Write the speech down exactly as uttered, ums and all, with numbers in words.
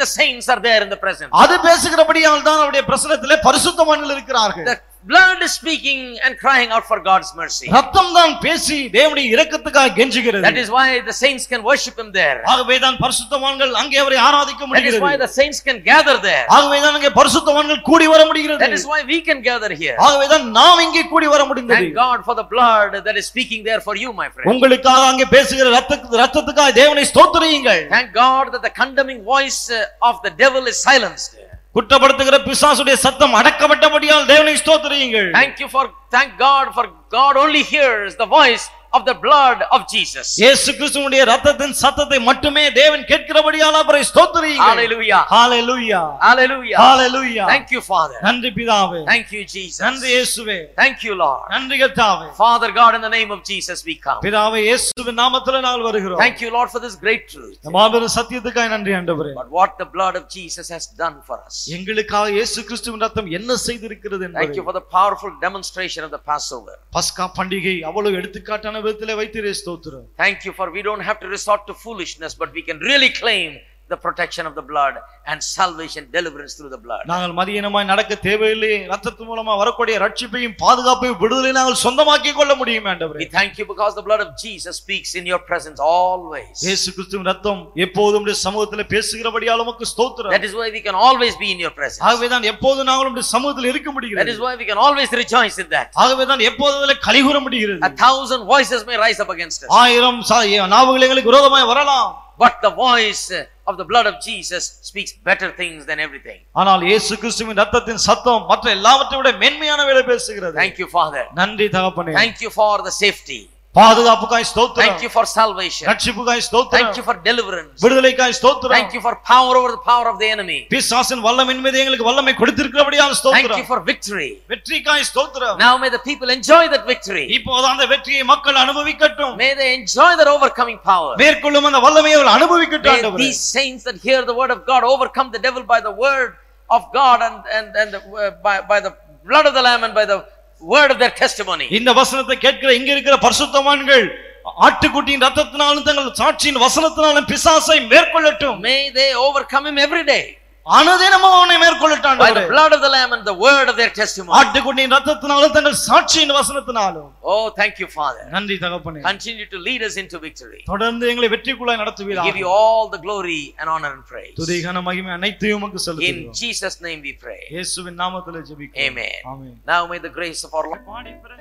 the saints are there in the presence. அது பேசுகிறபடியால் தான் அவருடைய பிரசன்னத்திலே பரிசுத்தவான்கள் இருக்கிறார்கள். The blood is speaking and crying out for God's mercy. ரத்தம் தான் பேசி தேவனுடைய இரக்கத்துக்காக கெஞ்சுகிறது. That is why the saints can worship him there. ஆகவே தான் பரிசுத்தவான்கள் அங்கே அவரை ஆராதிக்க முடிகிறது. That is why the saints can gather there. ஆகவே தான் அங்கே பரிசுத்தவான்கள் கூடி வர முடிகிறது. That is why we can gather here. ஆகவே தான் நாம் இங்கே கூடி வர முடிந்தது. Thank God for the blood that is speaking there for you, my friend. உங்களுக்காக அங்கே பேசுகிற ரத்தத்துக்கு ரத்தத்துக்காக தேவனை ஸ்தோத்திரியுங்கள். Thank God that the condemning voice of the devil is silenced. குற்றப்படுத்துகிற பிசாசுடைய சத்தம் அடக்கப்பட்டபடியால் தேவனை ஸ்தோத்திரியுங்கள். Thank you for thank God for God only hears the voice of the blood of Jesus. இயேசு கிறிஸ்துவினுடைய இரத்தத்தின் சத்தத்தை மட்டுமே தேவன் கேட்கிறபடியால் அவரை ஸ்தோத்திரியுங்கள். Hallelujah. Hallelujah. Hallelujah. Hallelujah. Thank you, Father. நன்றி பிதாவே. Thank you, Jesus. நன்றி இயேசுவே. Thank you, Lord. நன்றி கர்த்தாவே. Father God, in the name of Jesus we come. பிதாவே இயேசுவின் நாமத்திலே நாங்கள் வருகிறோம். Thank you, Lord, for this great truth. மாபெரும் சத்தியத்துக்காக நன்றி ஆண்டவரே. But what the blood of Jesus has done for us. எங்களுக்காக இயேசு கிறிஸ்துவின் இரத்தம் என்ன செய்திருக்கிறது என்பதை. Thank you for the powerful demonstration of the Passover. பஸ்கா பண்டிகை அவ்வளவு எடுத்துக்காட்டான விதத்திலே வைத்திரே ஸ்தோத்திரம். Thank you for we don't have to resort to foolishness, but we can really claim the protection of the blood and salvation, deliverance through the blood. நாங்கள் மதியனமாய் நடக்க தேவையில்லை. இரத்தத்தின் மூலமா வரக்கூடிய ரட்சிப்பையும் பாதுகாப்பையும் விடுதலையும் நாங்கள் சொந்தமாக்கிக் கொள்ள முடியும் ஆண்டவரே. We thank you because the blood of Jesus speaks in your presence always. இயேசு கிறிஸ்துவின் இரத்தம் எப்போதும் உம்முடைய சமூகத்திலே பேசுகிறபடியால் உமக்கு ஸ்தோத்திரம். That is why we can always be in your presence. ஆகவே தான் எப்போதும் நாங்கள் உம்முடைய சமூகத்தில் இருக்க முடிகிறது. That is why we can always rejoice in that. ஆகவே தான் எப்போதும் அதிலே களிகூர முடிகிறது. A thousand voices may rise up against us. ஆயிரம் நாவுகள் எங்களுக்கு விரோதமாய் வரலாம். But the voice of the blood of Jesus speaks better things than everything. ஆனால் இயேசு கிறிஸ்துவின் இரத்தத்தின் சத்தம் மற்ற எல்லாவற்றை விட மேன்மையானவைகளை பேசுகிறது. Thank you, Father. நன்றி தகப்பனே. Thank you for the safety. பாதுகாப்புக்காய் ஸ்தோத்திரம். Thank you for salvation. ரட்சிப்புக்காய் ஸ்தோத்திரம். Thank you for deliverance. விடுதலைக்காய் ஸ்தோத்திரம். Thank you for power over the power of the enemy. பிசாசின் வல்லமையின் மீது எங்களுக்கு வல்லமை கொடுத்திருக்கிறபடியால் ஸ்தோத்திரம். Thank you for victory. வெற்றிக்காய் ஸ்தோத்திரம். Now may the people enjoy that victory. இப்போது அந்த வெற்றியை மக்கள் அனுபவிக்கட்டும். May they enjoy that overcoming power. மேற்கொள்ளும் அந்த வல்லமையை அவர்கள் அனுபவிக்கட்டும் May ஆண்டவரே. these saints that hear the word of God overcome the devil by the word of God and and and the, uh, by by the blood of the lamb and by the word of their testimony. இந்த வசனத்தை கேட்கிற இங்க இருக்கிற பரிசுத்தவான்கள் ஆட்டுக்குட்டியின் இரத்தத்தினாலும் தங்கள் சாட்சியின் வசனத்தினாலும் பிசாசை மேற்கொள்ளட்டும். May they overcome him every day. அனுதினமும் அவனை மேற்கொள்ளட்டும் By the blood of the lamb and the word of their testimony. ஆட்டுக்குட்டியின் இரத்தத்தினாலும் தங்கள் சாட்சியின் வசனத்தினாலும். Oh, thank you, Father. நன்றி தகப்பனே. Continue to lead us into victory. தொடர்ந்து எங்களை வெற்றிக்குள்ளாய் நடத்துவீராக. We give you all the glory and honor and praise. துதி கன மகிமை அனைத்தையும் உமக்கு செலுத்துகிறோம். In Jesus' name we pray. இயேசுவின் நாமத்திலே ஜெபிக்கிறோம். Amen. Amen. Now may the grace of our Lord